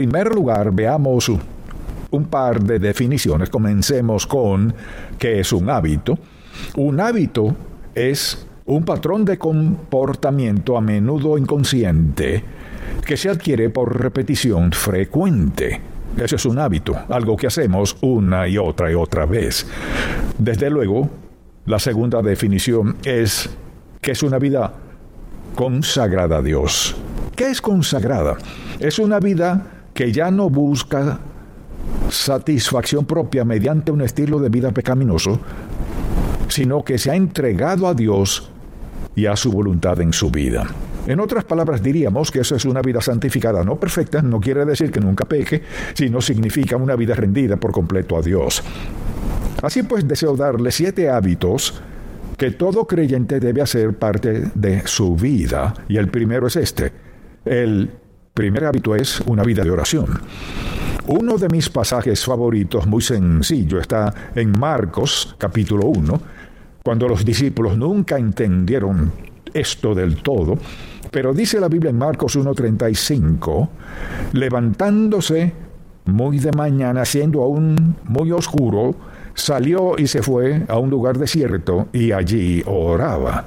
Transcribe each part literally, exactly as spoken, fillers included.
En primer lugar, veamos un par de definiciones. Comencemos con ¿qué es un hábito? Un hábito es un patrón de comportamiento a menudo inconsciente que se adquiere por repetición frecuente. Eso es un hábito, algo que hacemos una y otra y otra vez. Desde luego, la segunda definición es que es una vida consagrada a Dios. ¿Qué es consagrada? Es una vida que ya no busca satisfacción propia mediante un estilo de vida pecaminoso, sino que se ha entregado a Dios y a su voluntad en su vida. En otras palabras, diríamos que eso es una vida santificada, no perfecta, no quiere decir que nunca peque, sino significa una vida rendida por completo a Dios. Así pues, deseo darle siete hábitos que todo creyente debe hacer parte de su vida, y el primero es este. El primer hábito es una vida de oración. Uno de mis pasajes favoritos, muy sencillo, está en Marcos, capítulo uno, cuando los discípulos nunca entendieron esto del todo, pero dice la Biblia en Marcos uno treinta y cinco, levantándose muy de mañana, siendo aún muy oscuro, salió y se fue a un lugar desierto y allí oraba.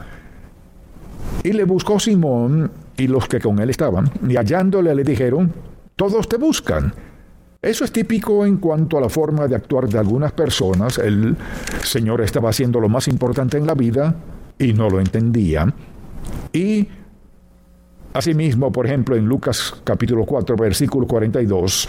Y le buscó Simón y los que con él estaban, y hallándole le dijeron, todos te buscan. Eso es típico en cuanto a la forma de actuar de algunas personas. El Señor estaba haciendo lo más importante en la vida y no lo entendía. Y asimismo, por ejemplo, en Lucas capítulo cuatro, versículo cuarenta y dos,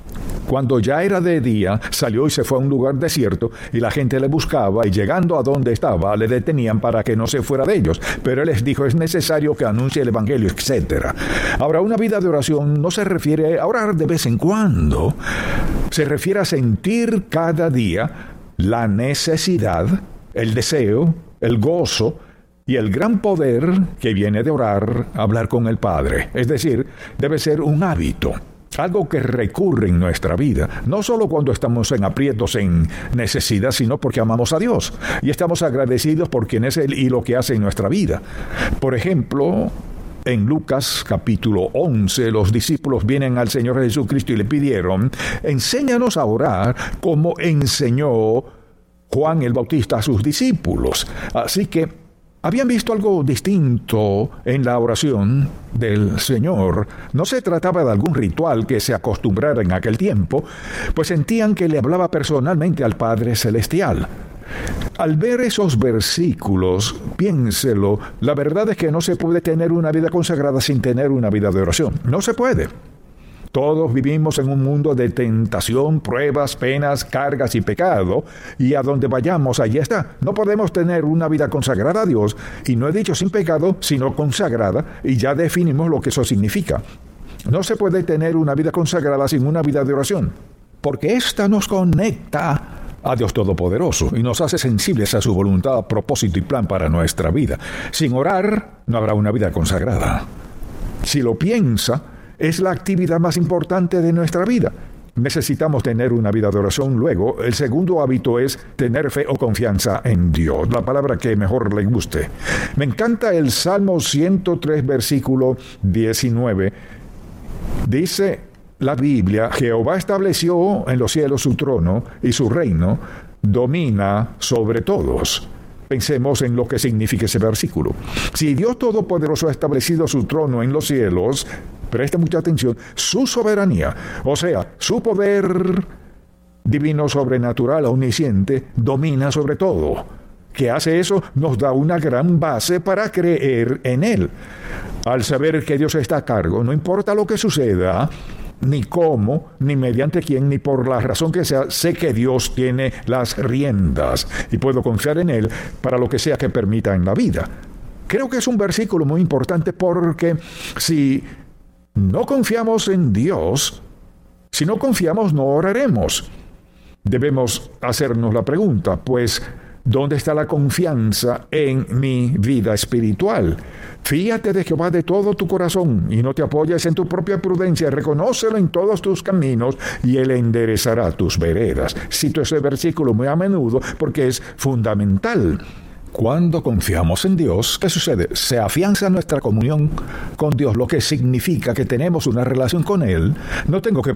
cuando ya era de día, salió y se fue a un lugar desierto, y la gente le buscaba, y llegando a donde estaba, le detenían para que no se fuera de ellos. Pero él les dijo, es necesario que anuncie el evangelio, etcétera. Ahora, una vida de oración no se refiere a orar de vez en cuando. Se refiere a sentir cada día la necesidad, el deseo, el gozo y el gran poder que viene de orar, hablar con el Padre. Es decir, debe ser un hábito. Algo que recurre en nuestra vida, no solo cuando estamos en aprietos, en necesidad, sino porque amamos a Dios y estamos agradecidos por quien es Él y lo que hace en nuestra vida. Por ejemplo, en Lucas capítulo once, los discípulos vienen al Señor Jesucristo y le pidieron, enséñanos a orar como enseñó Juan el Bautista a sus discípulos. Así que habían visto algo distinto en la oración del Señor. No se trataba de algún ritual que se acostumbrara en aquel tiempo, pues sentían que le hablaba personalmente al Padre Celestial. Al ver esos versículos, piénselo, la verdad es que no se puede tener una vida consagrada sin tener una vida de oración. No se puede. Todos vivimos en un mundo de tentación, pruebas, penas, cargas y pecado, y a donde vayamos, allí está. No podemos tener una vida consagrada a Dios, y no he dicho sin pecado, sino consagrada, y ya definimos lo que eso significa. No se puede tener una vida consagrada sin una vida de oración, porque ésta nos conecta a Dios Todopoderoso y nos hace sensibles a su voluntad, propósito y plan para nuestra vida. Sin orar, no habrá una vida consagrada. Si lo piensa, es la actividad más importante de nuestra vida. Necesitamos tener una vida de oración. Luego, el segundo hábito es tener fe o confianza en Dios, la palabra que mejor le guste. Me encanta el Salmo ciento tres, versículo diecinueve. Dice la Biblia, Jehová estableció en los cielos su trono y su reino domina sobre todos. Pensemos en lo que significa ese versículo. Si Dios Todopoderoso ha establecido su trono en los cielos, presta mucha atención, su soberanía, o sea, su poder divino, sobrenatural, omnisciente, domina sobre todo. ¿Qué hace eso? Nos da una gran base para creer en Él. Al saber que Dios está a cargo, no importa lo que suceda, ni cómo, ni mediante quién, ni por la razón que sea, sé que Dios tiene las riendas y puedo confiar en Él para lo que sea que permita en la vida. Creo que es un versículo muy importante porque si no confiamos en Dios, si no confiamos, no oraremos. Debemos hacernos la pregunta, pues, ¿dónde está la confianza en mi vida espiritual? Fíate de Jehová de todo tu corazón y no te apoyes en tu propia prudencia. Reconócelo en todos tus caminos y Él enderezará tus veredas. Cito ese versículo muy a menudo porque es fundamental. Cuando confiamos en Dios, ¿qué sucede? Se afianza nuestra comunión con Dios, lo que significa que tenemos una relación con Él. No tengo que